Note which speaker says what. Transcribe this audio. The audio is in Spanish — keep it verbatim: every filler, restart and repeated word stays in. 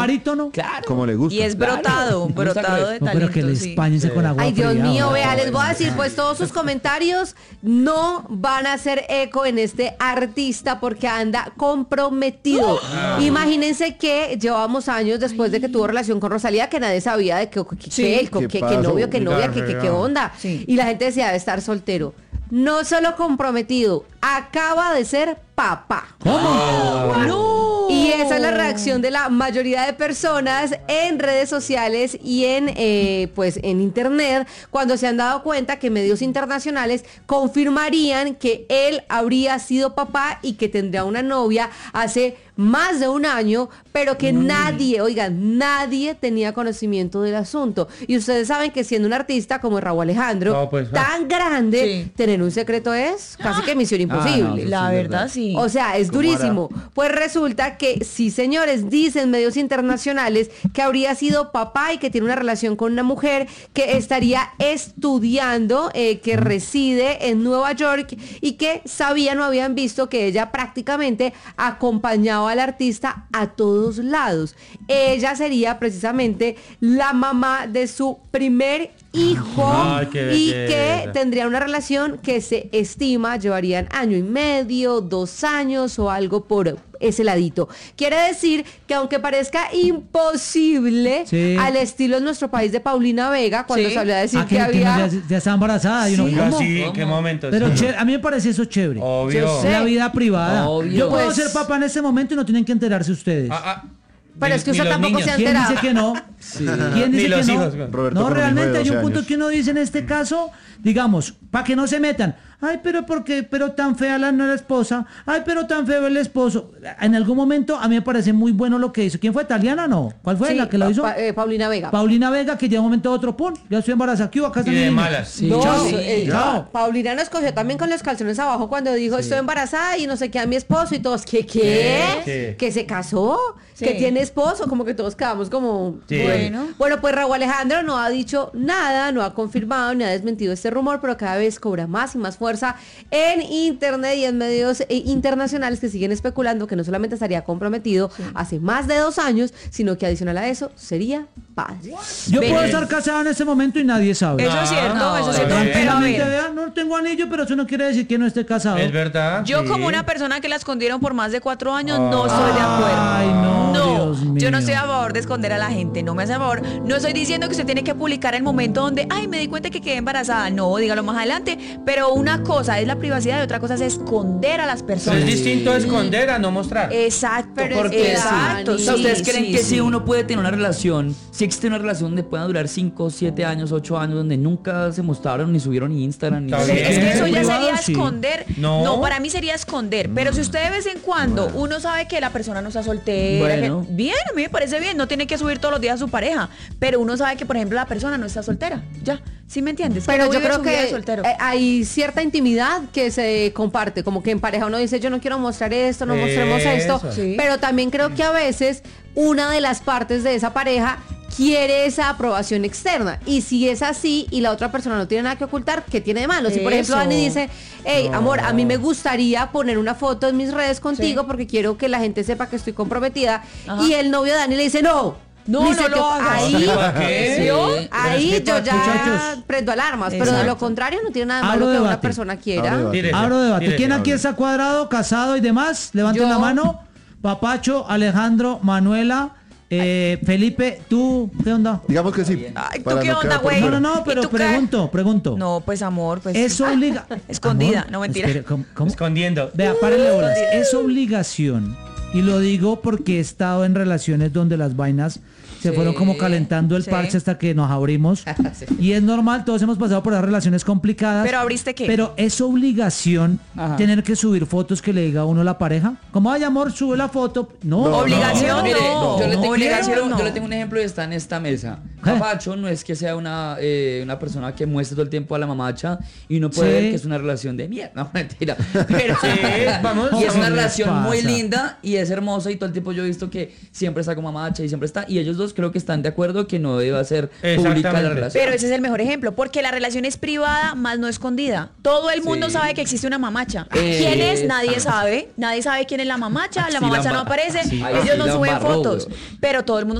Speaker 1: barítono.
Speaker 2: Claro.
Speaker 3: Como le gusta.
Speaker 4: Y es brotado,
Speaker 2: Claro.
Speaker 4: brotado de
Speaker 1: No,
Speaker 4: talento.
Speaker 1: pero que le
Speaker 4: sí.
Speaker 1: espáñense con agua
Speaker 5: Ay, Dios
Speaker 1: fría,
Speaker 5: mío,
Speaker 1: ¿no?
Speaker 5: vea, les voy a decir, pues todos sus comentarios no van a hacer eco en este artista porque anda comprometido. Imagínense que llevábamos años después de que tuvo relación con Rosalía, que nadie sabía de qué, qué,
Speaker 4: Sí.
Speaker 5: qué,
Speaker 3: ¿Qué
Speaker 5: qué- qué
Speaker 3: pasó?
Speaker 5: novio, qué novia, qué, qué- qué onda.
Speaker 4: Sí.
Speaker 5: Y la gente decía, debe estar soltero. No solo comprometido, acaba de ser papá.
Speaker 1: ¿Cómo?
Speaker 4: ¡No!
Speaker 5: Y esa es la reacción de la mayoría de personas en redes sociales y en eh, pues en internet cuando se han dado cuenta que medios internacionales confirmarían que él habría sido papá y que tendría una novia hace más de un año, pero que nadie, oigan, nadie tenía conocimiento del asunto. Y ustedes saben que siendo un artista como Raúl Alejandro,
Speaker 6: No, pues,
Speaker 5: tan grande,
Speaker 4: Sí.
Speaker 5: tener un secreto es casi que misión imposible.
Speaker 1: no,
Speaker 4: La
Speaker 1: sí,
Speaker 4: verdad,
Speaker 1: verdad.
Speaker 4: sí.
Speaker 5: O sea, es
Speaker 3: ¿Cómo
Speaker 5: durísimo. Pues resulta que sí, señores, dicen medios internacionales que habría sido papá y que tiene una relación con una mujer que estaría estudiando, eh, que reside en Nueva York y que sabían o habían visto que ella prácticamente acompañaba al artista a todos lados. Ella sería precisamente la mamá de su primer hijo
Speaker 6: Ay, qué
Speaker 5: y
Speaker 6: belleza.
Speaker 5: que tendrían una relación que se estima llevarían año y medio, dos años o algo por ese ladito. Quiere decir que aunque parezca imposible
Speaker 1: Sí.
Speaker 5: al estilo en nuestro país de Paulina Vega, cuando
Speaker 4: Sí.
Speaker 5: se habló de decir
Speaker 1: Ah,
Speaker 5: que
Speaker 1: que, que no,
Speaker 5: había...
Speaker 1: ya, ya está embarazada. y uno,
Speaker 6: Oiga,
Speaker 1: ¿cómo?
Speaker 6: sí,
Speaker 2: ¿Cómo?
Speaker 6: qué momento.
Speaker 1: Pero
Speaker 6: sí.
Speaker 1: chévere, a mí me parece eso chévere.
Speaker 6: Obvio.
Speaker 5: Yo sé.
Speaker 1: La vida privada.
Speaker 2: Obvio.
Speaker 1: Yo puedo
Speaker 5: Pues-
Speaker 1: ser papá en ese momento y no tienen que enterarse ustedes.
Speaker 6: Ah, ah.
Speaker 5: Pero
Speaker 6: Ni-
Speaker 5: es que
Speaker 6: ni
Speaker 5: usted
Speaker 6: los
Speaker 5: tampoco
Speaker 6: niños.
Speaker 5: se ha
Speaker 1: ¿Quién
Speaker 5: enterado.
Speaker 1: dice que no? ¿Quién
Speaker 6: Ni
Speaker 1: dice
Speaker 6: los
Speaker 1: que no?
Speaker 6: hijos, güey.
Speaker 3: Roberto
Speaker 1: No,
Speaker 3: con un hijo
Speaker 1: realmente
Speaker 3: de
Speaker 1: hay un
Speaker 3: doce
Speaker 1: punto
Speaker 3: años.
Speaker 1: que uno dice en este caso, digamos, para que no se metan. Ay, pero porque, pero tan fea la no la esposa. Ay, pero tan feo el esposo. En algún momento a mí me parece muy bueno lo que hizo. ¿Quién fue? ¿Taliana? No. ¿Cuál fue
Speaker 5: Sí,
Speaker 1: la que lo
Speaker 5: Pa-
Speaker 1: hizo?
Speaker 5: Pa- eh, Paulina Vega.
Speaker 1: Paulina Vega, que ya de un momento a otro, pum, ya estoy embarazada. Aquí, acá está
Speaker 6: Y
Speaker 1: mi
Speaker 6: de
Speaker 1: niño.
Speaker 6: malas.
Speaker 2: Sí.
Speaker 5: No,
Speaker 1: Chao.
Speaker 5: eh,
Speaker 1: Chao.
Speaker 5: Paulina nos cogió también con los calzones abajo cuando dijo estoy embarazada y no sé qué a mi esposo y todos, ¿qué qué?
Speaker 6: ¿Qué?
Speaker 5: ¿Que se casó?
Speaker 4: Sí.
Speaker 5: ¿Que tiene esposo? Como que todos quedamos como...
Speaker 6: Sí.
Speaker 4: Bueno.
Speaker 5: Bueno, pues Raúl Alejandro no ha dicho nada, no ha confirmado ni ha desmentido este rumor, pero cada vez cobra más y más fuerza en internet y en medios eh, internacionales que siguen especulando que no solamente estaría comprometido hace más de dos años, sino que adicional a eso sería padre.
Speaker 1: Yo
Speaker 4: Ven.
Speaker 1: puedo estar casada en este momento y nadie sabe.
Speaker 4: Eso es cierto,
Speaker 2: no,
Speaker 4: eso es cierto.
Speaker 6: no,
Speaker 4: Pero a
Speaker 1: Tranquilamente,
Speaker 4: ver,
Speaker 1: vean, no tengo anillo, pero eso no quiere decir que no esté casado.
Speaker 6: Es verdad.
Speaker 4: yo
Speaker 6: sí.
Speaker 4: como una persona que la escondieron por más de cuatro años no estoy de acuerdo.
Speaker 1: Ay, no, Dios mío.
Speaker 4: Yo no estoy a favor de esconder a la gente, no me hace a favor. No estoy diciendo que usted tiene que publicar el momento donde, ay, me di cuenta que quedé embarazada. No, dígalo más adelante. Pero una cosa es la privacidad y otra cosa es esconder a las
Speaker 6: Pero
Speaker 4: personas.
Speaker 6: es distinto esconder a no mostrar.
Speaker 4: Exacto,
Speaker 5: Pero es
Speaker 2: Porque
Speaker 5: que,
Speaker 4: exacto.
Speaker 5: Dani,
Speaker 2: O sea, ¿ustedes
Speaker 4: sí,
Speaker 2: creen
Speaker 4: sí,
Speaker 2: que
Speaker 4: sí.
Speaker 2: si uno puede tener una relación, si existe una relación donde pueda durar cinco, siete años, ocho años, donde nunca se mostraron ni subieron ni Instagram ni
Speaker 6: Está
Speaker 4: Es
Speaker 6: bien.
Speaker 4: que eso ya
Speaker 1: Privado,
Speaker 4: sería
Speaker 1: sí.
Speaker 4: esconder.
Speaker 6: No.
Speaker 4: No. para mí sería esconder. Pero si usted de vez en cuando uno sabe que la persona no está soltera,
Speaker 2: Bueno.
Speaker 4: que- bien, a mí me parece bien, no tiene que subir todos los días a su pareja. Pero uno sabe que, por ejemplo, la persona no está soltera. Ya, ¿sí me entiendes? Que
Speaker 5: Pero
Speaker 4: no
Speaker 5: yo
Speaker 4: vive
Speaker 5: creo
Speaker 4: su vida de
Speaker 5: que
Speaker 4: soltero.
Speaker 5: eh, hay cierta intimidad que se comparte, como que en pareja uno dice yo no quiero mostrar esto, no mostremos esto,
Speaker 6: Eso.
Speaker 4: Sí.
Speaker 5: pero también creo que a veces una de las partes de esa pareja quiere esa aprobación externa y si es así y la otra persona no tiene nada que ocultar, ¿qué tiene de malo? Si por ejemplo
Speaker 4: Eso.
Speaker 5: Dani dice, hey
Speaker 6: No.
Speaker 5: amor, a mí me gustaría poner una foto en mis redes contigo
Speaker 4: Sí.
Speaker 5: porque quiero que la gente sepa que estoy comprometida
Speaker 4: Ajá.
Speaker 5: y el novio de Dani le dice no,
Speaker 4: No,
Speaker 5: dice
Speaker 4: no lo
Speaker 5: que-
Speaker 4: hagas.
Speaker 5: ahí,
Speaker 6: ¿Para qué?
Speaker 5: ¿vio?
Speaker 2: Sí.
Speaker 5: ahí
Speaker 6: Pero es que
Speaker 5: yo
Speaker 6: pa-
Speaker 5: ya
Speaker 1: muchachos.
Speaker 5: prendo alarmas, pero de lo
Speaker 4: Exacto.
Speaker 5: contrario no tiene nada de
Speaker 1: Abro
Speaker 5: malo que una
Speaker 1: debate.
Speaker 5: persona
Speaker 3: Abro
Speaker 5: quiera.
Speaker 3: debate.
Speaker 6: Tírese,
Speaker 1: Abro debate.
Speaker 6: tírese.
Speaker 1: ¿Quién aquí está cuadrado, casado y demás? Levanten
Speaker 5: Yo.
Speaker 1: la mano. Papacho, Alejandro, Manuela, eh, Felipe, ¿tú qué onda?
Speaker 3: Digamos que sí.
Speaker 4: Ay, ¿tú
Speaker 3: para
Speaker 4: qué
Speaker 3: no
Speaker 4: onda,
Speaker 3: quedar por
Speaker 4: güey?
Speaker 1: No,
Speaker 3: fuera.
Speaker 1: no, no,
Speaker 4: ¿Y
Speaker 1: pero
Speaker 4: tú qué?
Speaker 1: pregunto, pregunto.
Speaker 4: No, pues amor, pues.
Speaker 1: Es obliga...
Speaker 4: Escondida,
Speaker 1: Amor,
Speaker 4: no, mentira.
Speaker 1: espere, ¿cómo? cómo?
Speaker 6: Escondiendo.
Speaker 1: Vea, párenle bolas. Es obligación. Y lo digo porque he estado en relaciones donde las vainas se
Speaker 4: Sí,
Speaker 1: fueron como calentando el
Speaker 4: sí.
Speaker 1: parche hasta que nos abrimos. Y es normal, todos hemos pasado por las relaciones complicadas.
Speaker 4: ¿Pero abriste qué?
Speaker 1: Pero es obligación
Speaker 2: Ajá.
Speaker 1: tener que subir fotos que le diga a uno la pareja. Como, ay, amor, sube la foto. No.
Speaker 3: No,
Speaker 4: Obligación,
Speaker 3: no,
Speaker 2: Mire,
Speaker 4: no.
Speaker 2: yo, le tengo un
Speaker 4: Obligación,
Speaker 2: ejemplo,
Speaker 4: no.
Speaker 2: yo le tengo un ejemplo y está en esta mesa.
Speaker 1: ¿Eh?
Speaker 2: Papacho no es que sea una, eh, una persona que muestre todo el tiempo a la mamacha y uno puede
Speaker 1: Sí.
Speaker 2: ver que es una relación de mierda. No, mentira. Pero,
Speaker 6: Sí, vamos.
Speaker 2: y es
Speaker 1: ¿Qué
Speaker 2: una
Speaker 1: les
Speaker 2: relación muy
Speaker 1: pasa?
Speaker 2: linda y es hermosa y todo el tiempo yo he visto que siempre está con mamacha y siempre está. Y ellos dos creo que están de acuerdo que no debe ser pública la
Speaker 6: Exactamente.
Speaker 2: relación.
Speaker 4: Pero ese es el mejor ejemplo, porque la relación es privada, más no escondida. Todo el mundo
Speaker 2: Sí.
Speaker 4: sabe que existe una mamacha.
Speaker 2: Eh,
Speaker 4: ¿Quién es? Nadie
Speaker 2: sí.
Speaker 4: sabe. Nadie sabe quién es la mamacha. La
Speaker 2: Sí,
Speaker 4: mamacha
Speaker 2: la
Speaker 4: no
Speaker 2: embar-
Speaker 4: aparece.
Speaker 2: sí,
Speaker 4: Ellos
Speaker 2: sí,
Speaker 4: no
Speaker 2: la
Speaker 4: suben
Speaker 2: embarró,
Speaker 4: fotos.
Speaker 2: güey.
Speaker 4: Pero todo el mundo